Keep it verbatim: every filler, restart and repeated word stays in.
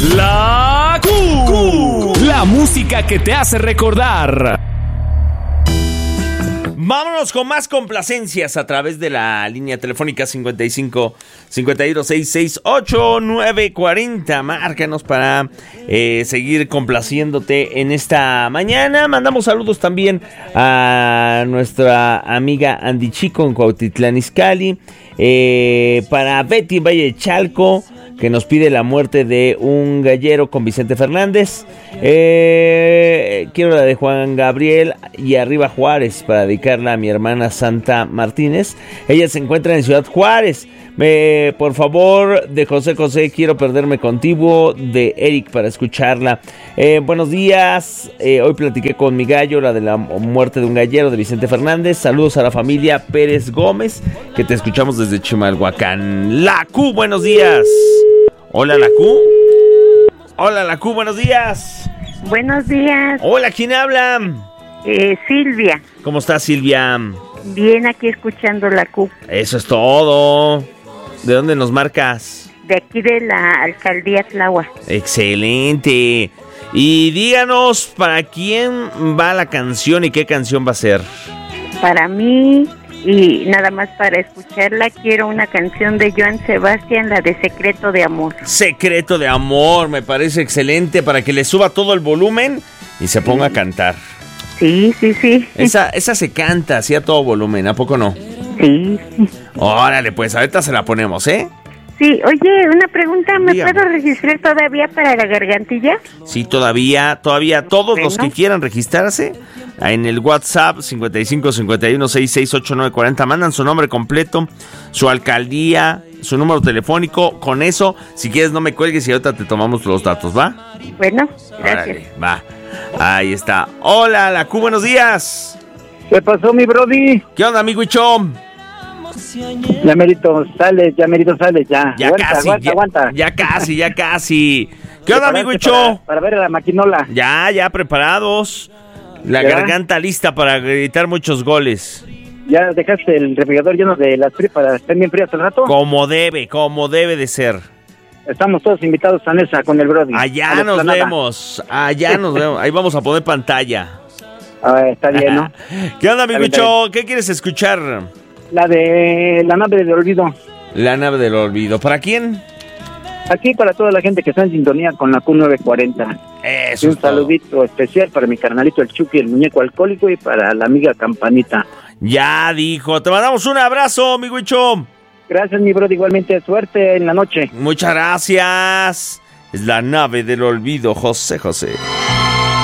La Q. La música que te hace recordar. Vámonos con más complacencias a través de la línea telefónica cincuenta y cinco, cincuenta y dos, sesenta y seis, ochenta y nueve cuarenta. Márcanos para eh, seguir complaciéndote en esta mañana. Mandamos saludos también a nuestra amiga Andy Chico en Cuautitlán Izcalli. Eh, para Betty Valle de Chalco, que nos pide la muerte de un gallero con Vicente Fernández. Eh, quiero la de Juan Gabriel y Arriba Juárez para dedicarla a mi hermana Santa Martínez. Ella se encuentra en Ciudad Juárez. Eh, por favor, de José José, quiero perderme contigo, de Eric, para escucharla. Eh, buenos días, eh, hoy platiqué con mi gallo, la de la muerte de un gallero de Vicente Fernández. Saludos a la familia Pérez Gómez, que te escuchamos desde Chimalhuacán. La Q, buenos días. Hola, La Q. Hola, La Q, buenos días. Buenos días. Hola, ¿quién habla? Eh, Silvia. ¿Cómo estás, Silvia? Bien, aquí escuchando La Q. Eso es todo. ¿De dónde nos marcas? De aquí de la alcaldía Tláhuac. Excelente. Y díganos, ¿para quién va la canción y qué canción va a ser? Para mí, y nada más para escucharla, quiero una canción de Joan Sebastián, la de Secreto de Amor. Secreto de Amor, me parece excelente, para que le suba todo el volumen y se ponga a cantar. Sí, sí, sí. Esa, esa se canta así a todo volumen, ¿a poco no? Sí. Órale, pues ahorita se la ponemos, ¿eh? Sí, oye, una pregunta, ¿me Dígame. puedo registrar todavía para la gargantilla? Sí, todavía, todavía todos Bueno. los que quieran registrarse en el WhatsApp cincuenta y cinco, cincuenta y uno, sesenta y seis, ochenta y nueve cuarenta, mandan su nombre completo, su alcaldía, su número telefónico. Con eso, si quieres no me cuelgues y ahorita te tomamos los datos, ¿va? Bueno, gracias. Órale, va. Ahí está. Hola, La Q, buenos días. ¿Qué pasó, mi brody? ¿Qué onda, amigo Ichom? Ya merito sales, ya merito sales, ya. Ya aguanta, casi, aguanta, ya, aguanta. ya casi, ya casi. ¿Qué onda, amigo Prepárate Icho? Para, para ver a la maquinola. Ya, ya preparados. La ¿Ya? garganta lista para gritar muchos goles. ¿Ya dejaste el refrigerador lleno de las frías para estar bien frías al rato? Como debe, como debe de ser. Estamos todos invitados a Nesa con el brody. Allá A la nos explanada. vemos, allá nos vemos. Ahí vamos a poner pantalla. A ver, está bien, ¿no? ¿Qué onda, amigo Está bien, está Icho? ¿Qué quieres escuchar? La de la nave del olvido. La nave del olvido. ¿Para quién? Aquí para toda la gente que está en sintonía con la Q novecientos cuarenta. Eso Y un es todo. saludito especial para mi carnalito el Chucky, el muñeco alcohólico, y para la amiga Campanita. Ya dijo. Te mandamos un abrazo, amigo Icho. Gracias, mi brody, igualmente suerte en la noche. Muchas gracias. Es la nave del olvido, José José.